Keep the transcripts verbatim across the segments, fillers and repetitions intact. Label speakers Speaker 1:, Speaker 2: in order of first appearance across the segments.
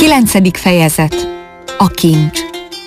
Speaker 1: Kilencedik fejezet. A kincs.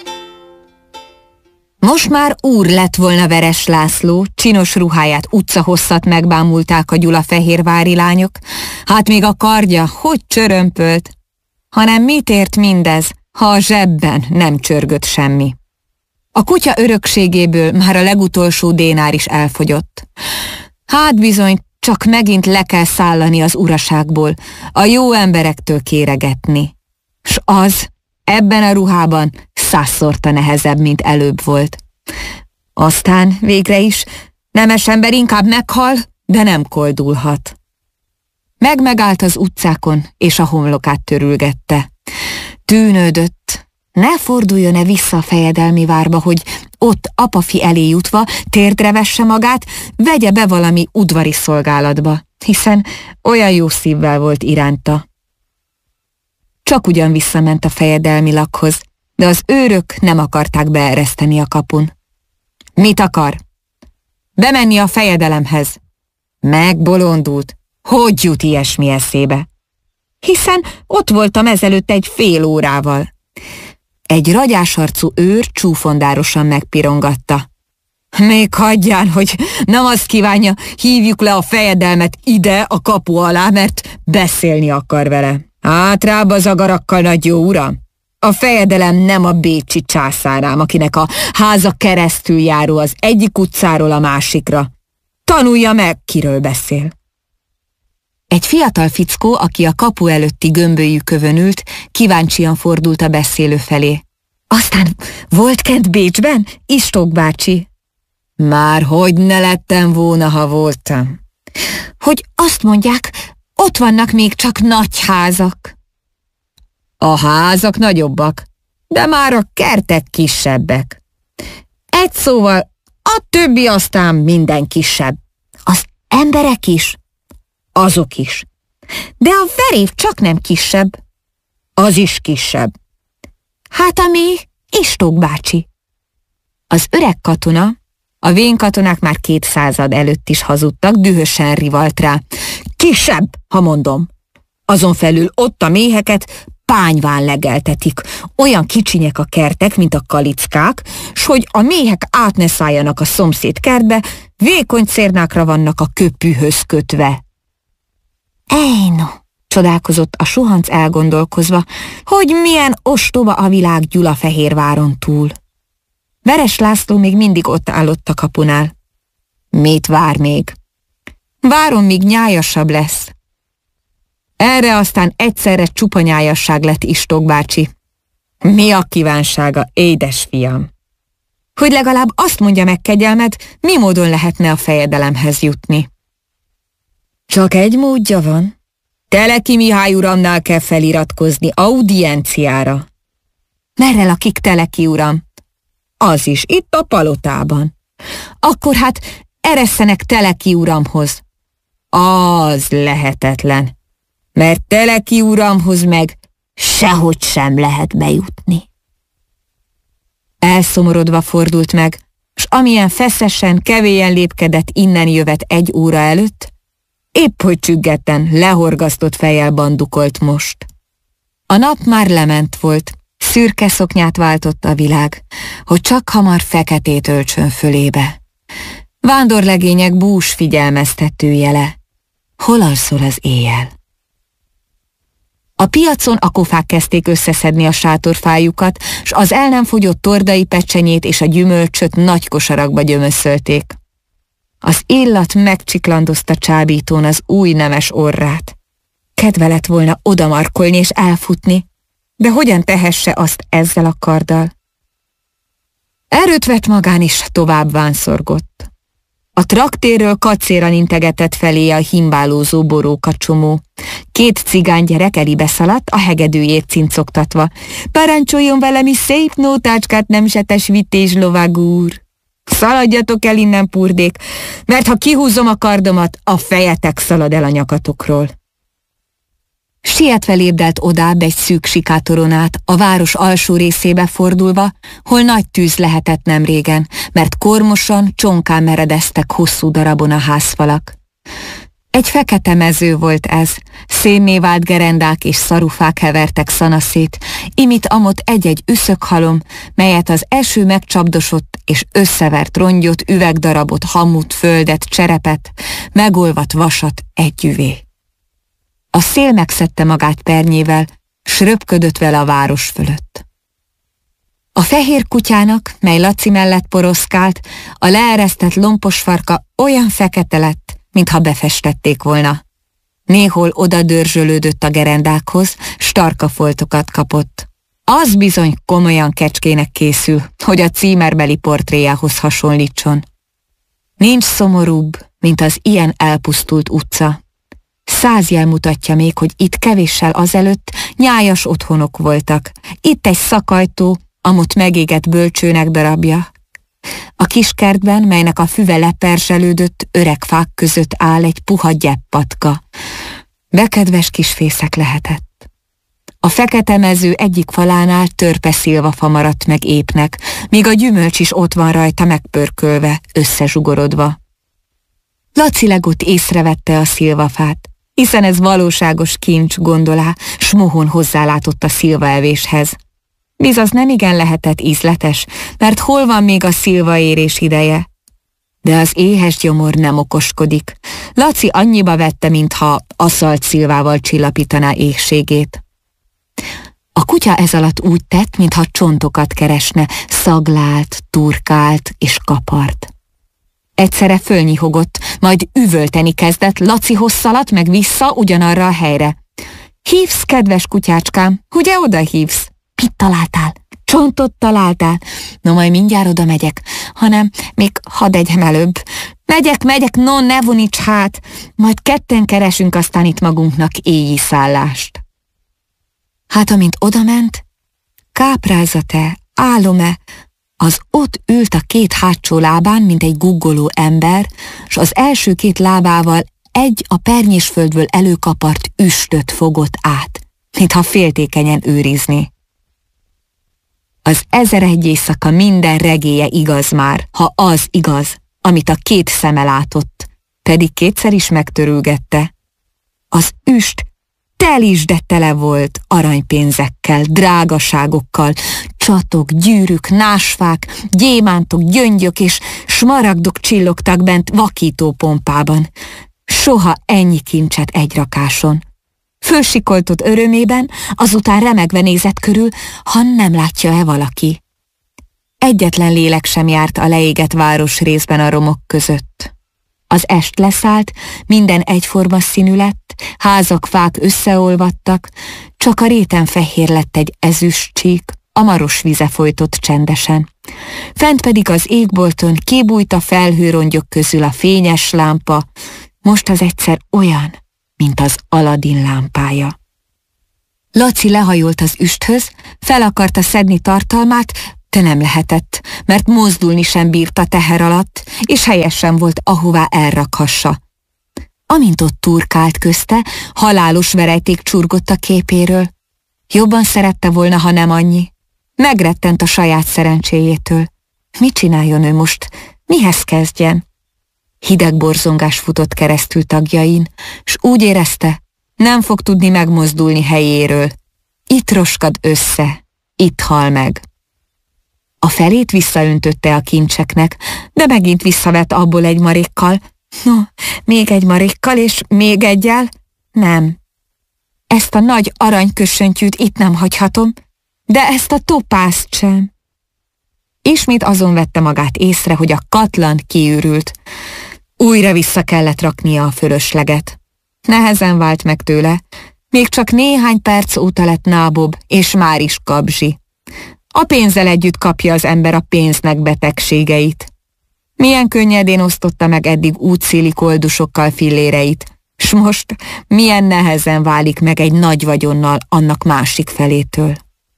Speaker 1: Most már úr lett volna Veres László, csinos ruháját utcahosszat megbámulták a gyulafehérvári lányok, hát még a kardja hogy csörömpölt, hanem mit ért mindez, ha a zsebben nem csörgött semmi. A kutya örökségéből már a legutolsó dénár is elfogyott. Hát bizony, csak megint le kell szállani az uraságból, a jó emberektől kéregetni. S az, ebben a ruhában százszorta nehezebb, mint előbb volt. Aztán végre is, nemes ember inkább meghal, de nem koldulhat. Megmegállt az utcákon, és a homlokát törülgette. Tűnődött, ne forduljon-e vissza a fejedelmi várba, hogy ott apafi elé jutva térdre vesse magát, vegye be valami udvari szolgálatba, hiszen olyan jó szívvel volt iránta. Csak ugyan visszament a fejedelmi lakhoz, de az őrök nem akarták beereszteni a kapun. Mit akar? Bemenni a fejedelemhez. Megbolondult. Hogy jut ilyesmi eszébe? Hiszen ott voltam ezelőtt egy fél órával. Egy ragyásarcú őr csúfondárosan megpirongatta. Még hagyján, hogy nem azt kívánja, hívjuk le a fejedelmet ide a kapu alá, mert beszélni akar vele. Hátrább az agarakkal, nagy jó uram! A fejedelem nem a bécsi császárám, akinek a háza keresztül járó az egyik utcáról a másikra. Tanulja meg, kiről beszél. Egy fiatal fickó, aki a kapu előtti gömbölyűkövön ült, kíváncsian fordult a beszélő felé. Aztán volt kent Bécsben, Istók bácsi? Már hogy ne lettem volna, ha voltam. Hogy azt mondják, ott vannak még csak nagy házak. A házak nagyobbak, de már a kertek kisebbek. Egy szóval, a többi aztán minden kisebb. Az emberek is? Azok is. De a verév csak nem kisebb. Az is kisebb. Hát a mi Istók bácsi. Az öreg katona, a vén katonák már két század előtt is hazudtak, dühösen rivalt rá. Kisebb, ha mondom. Azon felül ott a méheket pányván legeltetik. Olyan kicsinyek a kertek, mint a kalickák, s hogy a méhek át ne szálljanak a szomszéd kertbe, vékony cérnákra vannak a köpűhöz kötve. Ej no, csodálkozott a suhanc elgondolkozva, hogy milyen ostoba a világ Gyulafehérváron túl. Veres László még mindig ott állott a kapunál. Mit vár még? Várom, míg nyájasabb lesz. Erre aztán egyszerre csupa nyájasság lett Istók bácsi. Mi a kívánsága, édes fiam? Hogy legalább azt mondja meg, kegyelmed, mi módon lehetne a fejedelemhez jutni. Csak egy módja van. Teleki Mihály uramnál kell feliratkozni audienciára. Merre lakik Teleki uram? Az is itt a palotában. Akkor hát eresszenek Teleki uramhoz. Az lehetetlen, mert Teleki uramhoz meg sehogy sem lehet bejutni. Elszomorodva fordult meg, s amilyen feszesen, kevélyen lépkedett innen jövet egy óra előtt, épp hogy csüggetten, lehorgasztott fejjel bandukolt most. A nap már lement volt, szürke szoknyát váltott a világ, hogy csak hamar feketét öltsön fölébe. Vándorlegények bús figyelmeztető jele. Hol alszol az éjjel? A piacon a kofák kezdték összeszedni a sátorfájukat, s az el nem fogyott tordai pecsenyét és a gyümölcsöt nagy kosarakba gyömöszölték. Az illat megcsiklandozta csábítón az új nemes orrát. Kedve lett volna odamarkolni és elfutni, de hogyan tehesse azt ezzel a karddal? Erőt vett magán is, tovább vánszorgott. A traktérről kacéran integetett felé a himbálózó borókacsomó. Két cigánygyerek elébe szaladt, a hegedűjét cincogtatva. Parancsoljon velemi szép nótácskát, nemsetes vités lovag úr! Szaladjatok el innen, purdék, mert ha kihúzom a kardomat, a fejetek szalad el a nyakatokról. Sietve lépdelt odább egy szűk sikátoron át, a város alsó részébe fordulva, hol nagy tűz lehetett nem régen, mert kormosan, csonkán meredeztek hosszú darabon a házfalak. Egy fekete mező volt ez, Szénné vált gerendák és szarufák hevertek szanaszét, imit amott egy-egy üszökhalom, melyet az eső megcsapdosott és összevert rongyot, üvegdarabot, hamut, földet, cserepet, megolvat vasat együvé. A szél megszedte magát pernyével, s röpködött vele a város fölött. A fehér kutyának, mely Laci mellett poroszkált, a leeresztett lompos farka olyan fekete lett, mintha befestették volna. Néhol oda dörzsölődött a gerendákhoz, s tarkafoltokat kapott. Az bizony komolyan kecskének készül, hogy a címerbeli portréjához hasonlítson. Nincs szomorúbb, mint az ilyen elpusztult utca. Száz jel mutatja még, hogy itt kevéssel azelőtt nyájas otthonok voltak. Itt egy szakajtó, amott megégett bölcsőnek darabja. A kiskertben, melynek a füve leperzselődött, öreg fák között áll egy puha gyeppatka. Bekedves kisfészek lehetett. A fekete mező egyik falánál törpe szilvafa maradt meg épnek, míg a gyümölcs is ott van rajta megpörkölve, összezsugorodva. Laci legott észrevette a szilvafát, hiszen ez valóságos kincs, gondolá, s mohón hozzálátott a szilvaevéshez. Bizaz nem igen lehetett ízletes, mert hol van még a szilvaérés ideje? De az éhes gyomor nem okoskodik. Laci annyiba vette, mintha aszalt szilvával csillapítaná éhségét. A kutya ez alatt úgy tett, mintha csontokat keresne, szaglált, turkált és kapart. Egyszerre fölnyihogott, majd üvölteni kezdett, Lacihoz szaladt meg vissza ugyanarra a helyre. Hívsz, kedves kutyácskám, ugye oda hívsz? Mit találtál? Csontot találtál? No, majd mindjárt oda megyek, hanem még hadd egyem előbb. Megyek, megyek, no, ne voníts hát, majd ketten keresünk aztán itt magunknak éjjel szállást. Hát amint odament, káprázat-e, álom-e, az ott ült a két hátsó lábán, mint egy guggoló ember, s az első két lábával egy a pernyésföldből előkapart üstöt fogott át, mintha féltékenyen őrizni. Az ezeregy éjszaka minden regélye igaz már, ha az igaz, amit a két szeme látott, pedig kétszer is megtörülgette. Az üst telis de tele volt aranypénzekkel, drágaságokkal, csatok, gyűrűk, násfák, gyémántok, gyöngyök és smaragdok csillogtak bent vakító pompában. Soha ennyi kincset egy rakáson. Fölsikoltott örömében, azután remegve nézett körül, ha nem látja-e valaki. Egyetlen lélek sem járt a leégett városrészben a romok között. Az est leszállt, minden egyforma színű lett, házak, fák összeolvadtak, csak a réten fehér lett egy ezüst csík, a maros vize folytott csendesen. Fent pedig az égbolton kibújt a felhőrongyok közül a fényes lámpa, most az egyszer olyan, mint az Aladin lámpája. Laci lehajolt az üsthöz, fel akarta szedni tartalmát, de nem lehetett, mert mozdulni sem bírt a teher alatt, és helyesen volt, ahová elrakhassa. Amint ott turkált közte, halálos verejték csurgott a képéről. Jobban szerette volna, ha nem annyi. Megrettent a saját szerencséjétől. Mit csináljon ő most? Mihez kezdjen? Hideg borzongás futott keresztül tagjain, s úgy érezte, nem fog tudni megmozdulni helyéről. Itt roskad össze, itt hal meg. A felét visszaöntötte a kincseknek, de megint visszavett abból egy marékkal. No, még egy marékkal, és még egyel? Nem. Ezt a nagy aranykössöntyűt itt nem hagyhatom, de ezt a topázt sem. Ismét azon vette magát észre, hogy a katlan kiürült. Újra vissza kellett raknia a fölösleget. Nehezen vált meg tőle, még csak néhány perc óta lett nábob, és már is kabzsi. A pénzzel együtt kapja az ember a pénznek betegségeit. Milyen könnyedén osztotta meg eddig útszéli koldusokkal filléreit, s most milyen nehezen válik meg egy nagy vagyonnal annak másik felétől.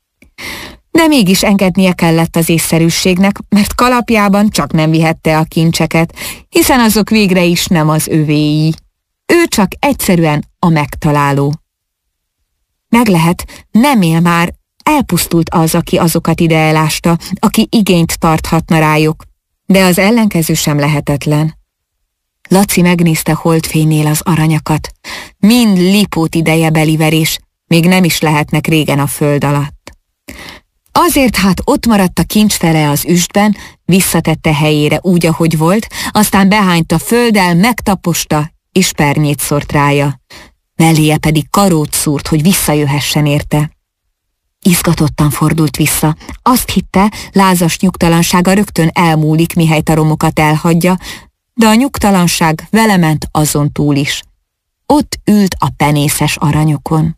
Speaker 1: De mégis engednie kellett az észszerűségnek, mert kalapjában csak nem vihette a kincseket, hiszen azok végre is nem az övéi. Ő csak egyszerűen a megtaláló. Meg lehet, nem él már, elpusztult az, aki azokat ide elásta, aki igényt tarthatna rájuk, de az ellenkező sem lehetetlen. Laci megnézte holdfénynél az aranyakat. Mind Lipót ideje beliverés, még nem is lehetnek régen a föld alatt. Azért hát ott maradt a kincsfele az üstben, visszatette helyére úgy, ahogy volt, aztán behányt a földdel, megtaposta, és pernyét szort rája. Melléje pedig karót szúrt, hogy visszajöhessen érte. Izgatottan fordult vissza. Azt hitte, lázas nyugtalansága rögtön elmúlik, mihelyt a romokat elhagyja, de a nyugtalanság vele ment azon túl is. Ott ült a penészes aranyokon.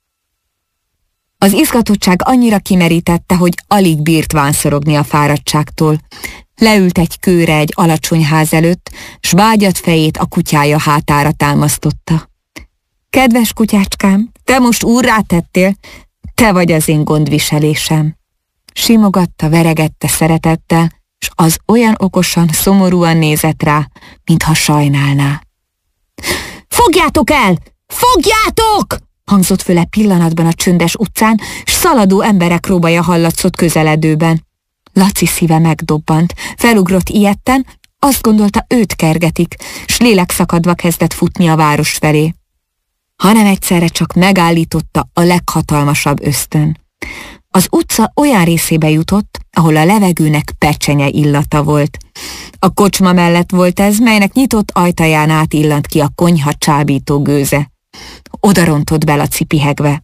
Speaker 1: Az izgatottság annyira kimerítette, hogy alig bírt vánszorogni a fáradtságtól. Leült egy kőre egy alacsony ház előtt, s vágyat fejét a kutyája hátára támasztotta. Kedves kutyácskám, te most úrrá tettél, te vagy az én gondviselésem. Simogatta, veregette szeretettel, s az olyan okosan, szomorúan nézett rá, mintha sajnálná. Fogjátok el! Fogjátok! Hangzott föl egy pillanatban a csöndes utcán, s szaladó emberek róbaja hallatszott közeledőben. Laci szíve megdobbant, felugrott ijedten, azt gondolta, őt kergetik, s lélekszakadva kezdett futni a város felé. Hanem egyszerre csak megállította a leghatalmasabb ösztön. Az utca olyan részébe jutott, ahol a levegőnek pecsenye illata volt. A kocsma mellett volt ez, melynek nyitott ajtaján át illant ki a konyha csábító gőze. Oda rontott be Laci pihegve.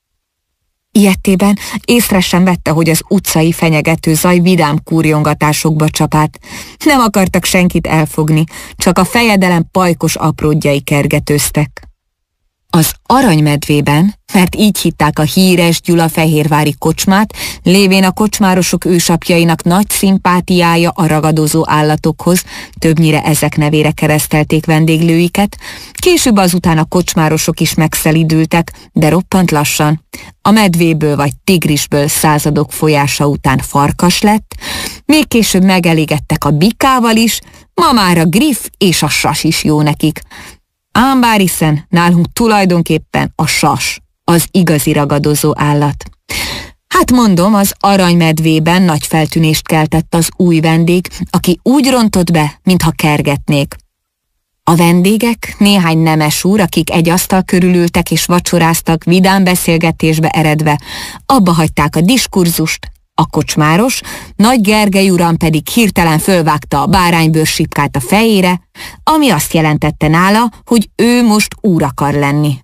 Speaker 1: Ilyetében észre sem vette, hogy az utcai fenyegető zaj vidám kúrjongatásokba csapát. Nem akartak senkit elfogni, csak a fejedelem pajkos apródjai kergetőztek. Az Aranymedvében, mert így hitták a híres gyulafehérvári kocsmát, lévén a kocsmárosok ősapjainak nagy szimpátiája a ragadozó állatokhoz, többnyire ezek nevére keresztelték vendéglőiket, később azután a kocsmárosok is megszelidültek, de roppant lassan. A medvéből vagy tigrisből századok folyása után farkas lett, még később megelégedtek a bikával is, ma már a griff és a sas is jó nekik. Ám bár hiszen nálunk tulajdonképpen a sas, az igazi ragadozó állat. Hát mondom, az Aranymedvében nagy feltűnést keltett az új vendég, aki úgy rontott be, mintha kergetnék. A vendégek, néhány nemes úr, akik egy asztal körül ültek és vacsoráztak, vidám beszélgetésbe eredve, abba hagyták a diskurzust. A kocsmáros, Nagy Gergely uram pedig hirtelen fölvágta a báránybőrsipkát a fejére, ami azt jelentette nála, hogy ő most úr akar lenni.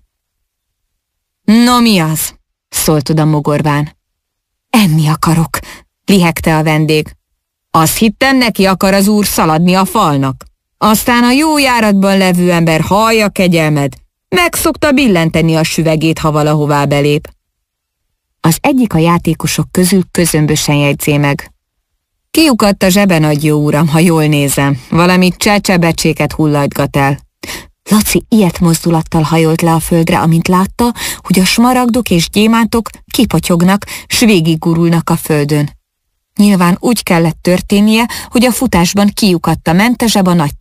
Speaker 1: No mi az? Szólt oda mogorván. Enni akarok, lihegte a vendég. Azt hittem, neki akar az úr szaladni a falnak. Aztán a jó járatban levő ember hallja kegyelmed, megszokta billenteni a süvegét, ha valahová belép. Az egyik a játékosok közül közömbösen jegyzé meg. Kiukadt a zsebe, nagy jó uram, ha jól nézem. Valami csecsebecséket hullajtgat el. Laci ilyet mozdulattal hajolt le a földre, amint látta, hogy a smaragdok és gyémántok kipotyognak, s végigurulnak a földön. Nyilván úgy kellett történnie, hogy a futásban kiukadt a mentezseb a nagy